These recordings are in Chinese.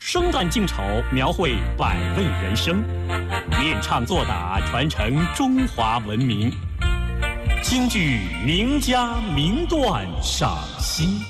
生旦净丑，描绘百味人生，念唱作打，传承中华文明。京剧名家名段赏析。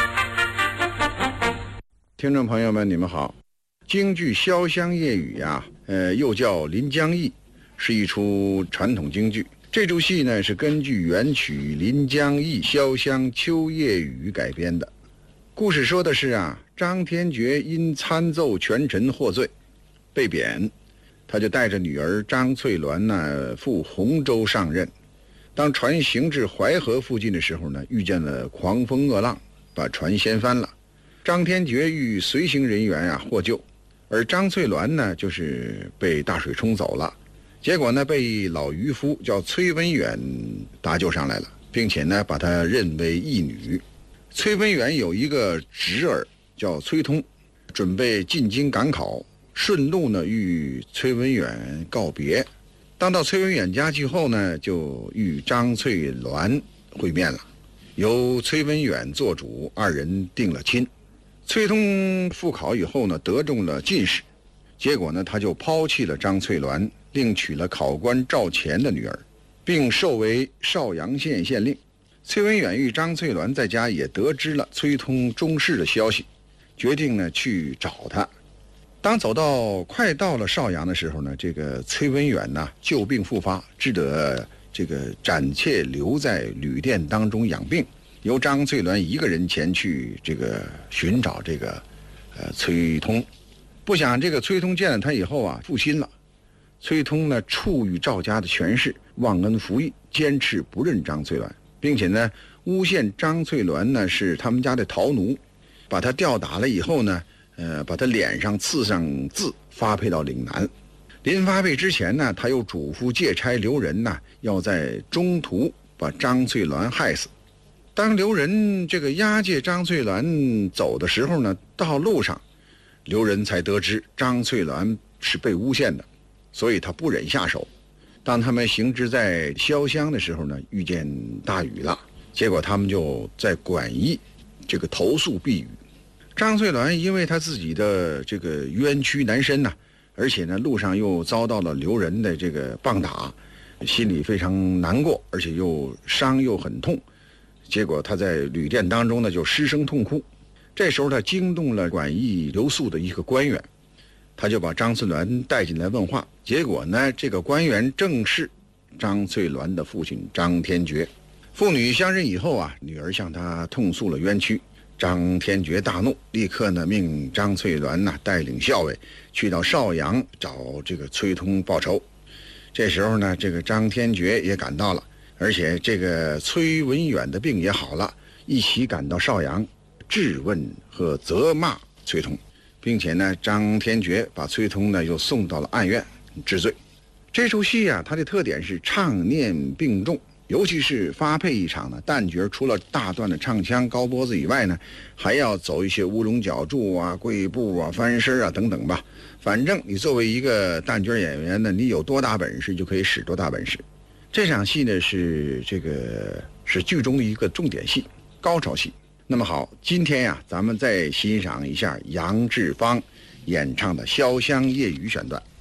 听众朋友们，你们好。京剧《潇湘夜雨》呀，又叫《临江驿》，是一出传统京剧。这出戏呢是根据原曲《临江驿·潇湘秋夜雨》改编的。故事说的是张天觉因参奏权臣获罪，被贬，他就带着女儿张翠鸾赴洪州上任。当船行至淮河附近的时候呢，遇见了狂风恶浪，把船掀翻了。张天觉与随行人员获救，而张翠鸾呢，就是被大水冲走了。结果呢，被老渔夫叫崔文远搭救上来了，并且呢，把他认为义女。崔文远有一个侄儿叫崔通，准备进京赶考，顺路呢与崔文远告别。当到崔文远家去后呢，就与张翠鸾会面了，由崔文远做主，二人定了亲。崔通复考以后呢，得中了进士，结果呢，他就抛弃了张翠鸾，另娶了考官赵乾的女儿，并授为邵阳县县令。崔文远与张翠鸾在家也得知了崔通中仕的消息，决定呢去找他。当走到快到了邵阳的时候呢，这个崔文远旧病复发，只得这个暂且留在旅店当中养病，由张翠鸾一个人前去这个寻找这个崔通。不想这个崔通见了他以后负心了。崔通呢触遇赵家的权势，忘恩负义，坚持不认张翠鸾，并且呢诬陷张翠鸾呢是他们家的逃奴，把他吊打了以后呢，把他脸上刺上字，发配到岭南。临发配之前呢，他又嘱咐借差刘仁要在中途把张翠鸾害死。当刘仁这个押解张翠鸾走的时候呢，到路上刘仁才得知张翠鸾是被诬陷的，所以他不忍下手。当他们行至在潇湘的时候呢，遇见大雨了，结果他们就在馆驿这个投宿避雨。张翠鸾因为他自己的这个冤屈难伸而且呢路上又遭到了刘仁的这个棒打，心里非常难过，而且又伤又很痛。结果他在旅店当中呢就失声痛哭。这时候他惊动了馆驿留宿的一个官员，他就把张翠鸾带进来问话。结果呢，这个官员正是张翠鸾的父亲张天觉。父女相认以后女儿向他痛诉了冤屈。张天觉大怒，立刻呢命张翠鸾带领校尉去到邵阳找这个崔通报仇。这时候呢，这个张天觉也赶到了，而且这个崔文远的病也好了，一起赶到邵阳质问和责骂崔通，并且呢，张天觉把崔通呢又送到了案院治罪。这出戏它的特点是唱念并重，尤其是发配一场呢，旦角除了大段的唱腔高脖子以外呢，还要走一些乌龙脚注跪步翻身等等吧。反正你作为一个旦角演员呢，你有多大本事就可以使多大本事。这场戏呢是剧中的一个重点戏，高潮戏。那么好，今天咱们再欣赏一下杨志芳演唱的《潇湘夜雨》选段。